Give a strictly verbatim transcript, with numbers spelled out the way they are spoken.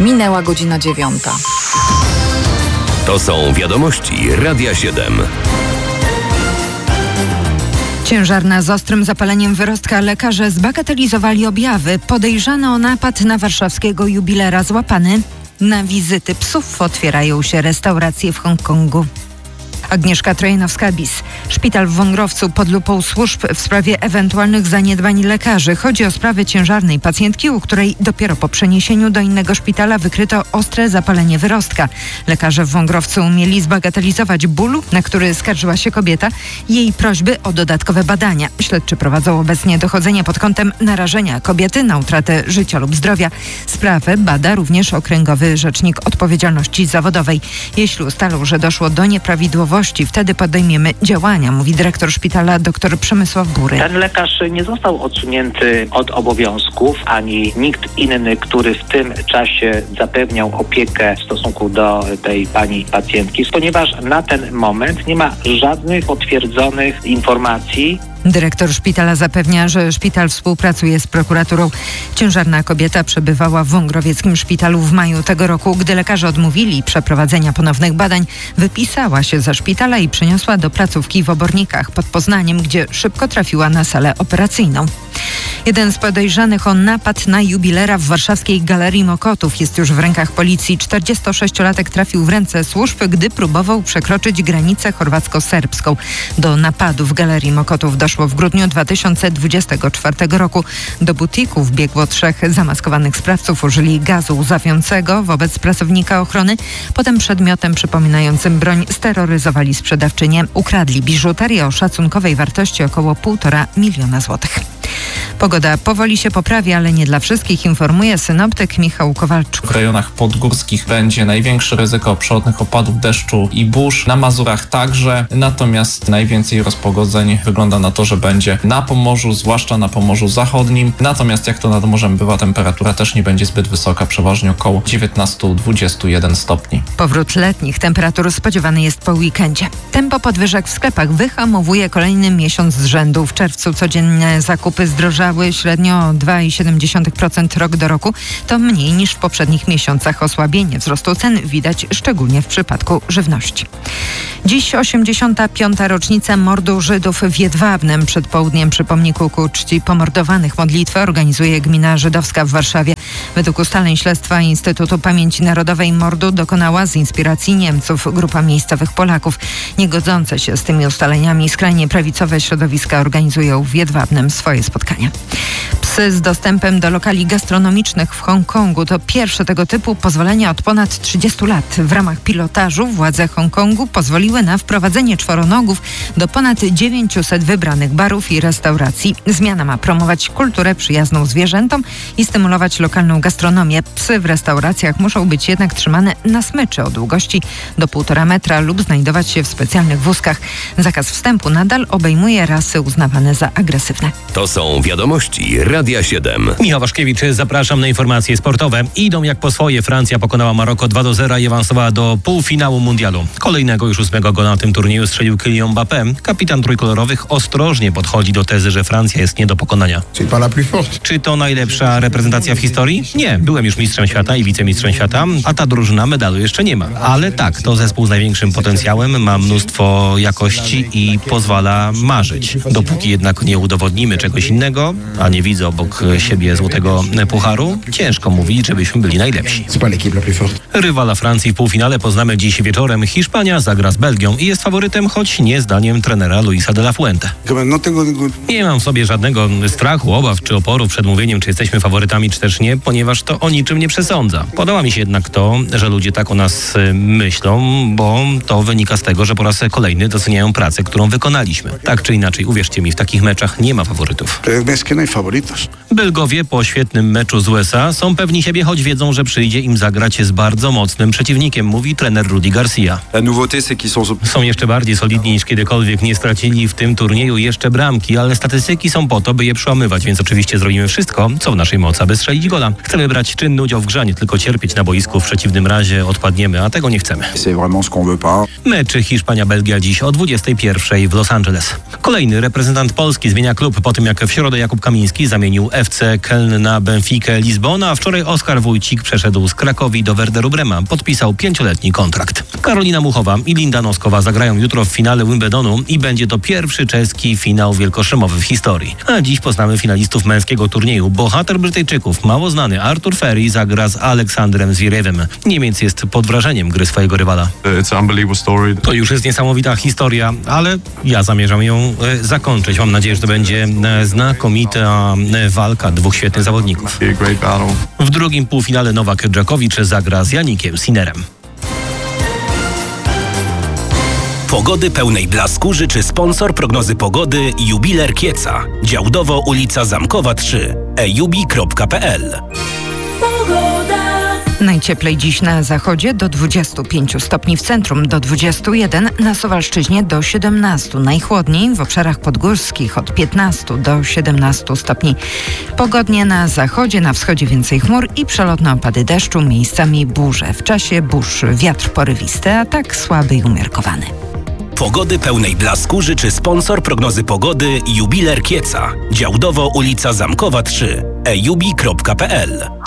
Minęła godzina dziewiąta. To są wiadomości Radia siedem. Ciężarna z ostrym zapaleniem wyrostka. Lekarze zbagatelizowali objawy. Podejrzany o napad na warszawskiego jubilera złapany. Na wizyty psów otwierają się restauracje w Hongkongu. Agnieszka Trojanowska-Bis. Szpital w Wągrowcu pod lupą służb w sprawie ewentualnych zaniedbań lekarzy. Chodzi o sprawę ciężarnej pacjentki, u której dopiero po przeniesieniu do innego szpitala wykryto ostre zapalenie wyrostka. Lekarze w Wągrowcu mieli zbagatelizować ból, na który skarżyła się kobieta, i jej prośby o dodatkowe badania. Śledczy prowadzą obecnie dochodzenie pod kątem narażenia kobiety na utratę życia lub zdrowia. Sprawę bada również Okręgowy Rzecznik Odpowiedzialności Zawodowej. Jeśli ustalą, że doszło do nieprawidłowości, wtedy podejmiemy działania, mówi dyrektor szpitala dr Przemysław Bury. Ten lekarz nie został odsunięty od obowiązków, ani nikt inny, który w tym czasie zapewniał opiekę w stosunku do tej pani pacjentki, ponieważ na ten moment nie ma żadnych potwierdzonych informacji. Dyrektor szpitala zapewnia, że szpital współpracuje z prokuraturą. Ciężarna kobieta przebywała w wągrowieckim szpitalu w maju tego roku. Gdy lekarze odmówili przeprowadzenia ponownych badań, wypisała się ze szpitala i przeniosła do placówki w Obornikach pod Poznaniem, gdzie szybko trafiła na salę operacyjną. Jeden z podejrzanych o napad na jubilera w warszawskiej Galerii Mokotów jest już w rękach policji. czterdziestosześciolatek trafił w ręce służb, gdy próbował przekroczyć granicę chorwacko-serbską. Do napadu w Galerii Mokotów doszło w grudniu dwa tysiące dwudziestego czwartego roku. Do butiku wbiegło trzech zamaskowanych sprawców. Użyli gazu łzawiącego wobec pracownika ochrony. Potem przedmiotem przypominającym broń steroryzowali sprzedawczynię. Ukradli biżuterię o szacunkowej wartości około półtora miliona złotych. Pogoda powoli się poprawia, ale nie dla wszystkich, informuje synoptyk Michał Kowalczuk. W rejonach podgórskich będzie największe ryzyko przelotnych opadów deszczu i burz, na Mazurach także, natomiast najwięcej rozpogodzeń wygląda na to, że będzie na Pomorzu, zwłaszcza na Pomorzu Zachodnim, natomiast jak to nad morzem bywa, temperatura też nie będzie zbyt wysoka, przeważnie około dziewiętnaście do dwudziestu jeden stopni. Powrót letnich temperatur spodziewany jest po weekendzie. Tempo podwyżek w sklepach wyhamowuje kolejny miesiąc z rzędu. W czerwcu codzienne zakupy zdrożały średnio o dwa i siedem procent rok do roku. To mniej niż w poprzednich miesiącach. Osłabienie wzrostu cen widać szczególnie w przypadku żywności. Dziś osiemdziesiąta piąta rocznica mordu Żydów w Jedwabnem. Przed południem przy pomniku ku czci pomordowanych modlitwę organizuje gmina żydowska w Warszawie. Według ustaleń śledztwa Instytutu Pamięci Narodowej mordu dokonała z inspiracji Niemców grupa miejscowych Polaków. Niegodzące się z tymi ustaleniami skrajnie prawicowe środowiska organizują w Jedwabnem swoje spotkania. Psy z dostępem do lokali gastronomicznych w Hongkongu to pierwsze tego typu pozwolenia od ponad trzydziestu lat. W ramach pilotażu władze Hongkongu pozwoliły na wprowadzenie czworonogów do ponad dziewięciuset wybranych barów i restauracji. Zmiana ma promować kulturę przyjazną zwierzętom i stymulować lokalną gastronomię. Psy w restauracjach muszą być jednak trzymane na smyczy o długości do półtora metra lub znajdować się w specjalnych wózkach. Zakaz wstępu nadal obejmuje rasy uznawane za agresywne. To są wiadomości Radia siedem. Michał Waszkiewicz, zapraszam na informacje sportowe. Idą jak po swoje. Francja pokonała Maroko dwa do zera i awansowała do półfinału mundialu. Kolejnego już ósmego gola na tym turnieju strzelił Kylian Mbappé. Kapitan trójkolorowych ostrożnie podchodzi do tezy, że Francja jest nie do pokonania. Czy to najlepsza reprezentacja w historii? Nie. Byłem już mistrzem świata i wicemistrzem świata, a ta drużyna medalu jeszcze nie ma. Ale tak, to zespół z największym potencjałem, ma mnóstwo jakości i pozwala marzyć. Dopóki jednak nie udowodnimy czegoś innego, a nie widzę obok siebie złotego pucharu, ciężko mówić, żebyśmy byli najlepsi. Rywala Francji w półfinale poznamy dziś wieczorem. Hiszpania zagra z Belgią i jest faworytem, choć nie zdaniem trenera Luisa de la Fuente. Nie mam w sobie żadnego strachu, obaw czy oporu przed mówieniem, czy jesteśmy faworytami, czy też nie, ponieważ to o niczym nie przesądza. Podoba mi się jednak to, że ludzie tak o nas myślą, bo to wynika z tego, że po raz kolejny doceniają pracę, którą wykonaliśmy. Tak czy inaczej, uwierzcie mi, w takich meczach nie ma faworytów. Belgowie po świetnym meczu z U S A są pewni siebie, choć wiedzą, że przyjdzie im zagrać z bardzo mocnym przeciwnikiem, mówi trener Rudi Garcia. Są jeszcze bardziej solidni niż kiedykolwiek, nie stracili w tym turnieju jeszcze bramki, ale statystyki są po to, by je przełamywać, więc oczywiście zrobimy wszystko, co w naszej mocy, aby strzelić gola. Chcemy brać czynny udział w grze, nie tylko cierpieć na boisku, w przeciwnym razie odpadniemy, a tego nie chcemy. Mecz Hiszpania-Belgia dziś o dwudziestej pierwszej w Los Angeles. Kolejny reprezentant Polski zmienia klub po tym, jak w środę Jakub Kamiński zamienił wymienił F C Köln na Benfikę Lizbona, a wczoraj Oskar Wójcik przeszedł z Krakowi do Werderu Brema. Podpisał pięcioletni kontrakt. Karolina Muchowa i Linda Noskowa zagrają jutro w finale Wimbledonu i będzie to pierwszy czeski finał wielkoszemowy w historii. A dziś poznamy finalistów męskiego turnieju. Bohater Brytyjczyków, mało znany Artur Ferry, zagra z Aleksandrem Zvirevem. Niemiec jest pod wrażeniem gry swojego rywala. To już jest niesamowita historia, ale ja zamierzam ją e, zakończyć. Mam nadzieję, że to będzie e, znakomita e, walka dwóch świetnych zawodników. W drugim półfinale Nowak Dżokowicz zagra z Janikiem Sinnerem. Pogody pełnej blasku życzy sponsor prognozy pogody Jubiler Kieca. Działdowo ulica Zamkowa trzy. e jubi kropka p l. Najcieplej dziś na zachodzie do dwudziestu pięciu stopni w centrum, do dwudziestu jeden na Suwalszczyźnie do siedemnastu. Najchłodniej w obszarach podgórskich od piętnastu do siedemnastu stopni. Pogodnie na zachodzie, na wschodzie więcej chmur i przelotne opady deszczu, miejscami burze. W czasie burz wiatr porywisty, a tak słaby i umiarkowany. Pogody pełnej blasku życzy sponsor prognozy pogody Jubiler Kieca. Działdowo ulica Zamkowa trzy. e jubi kropka p l.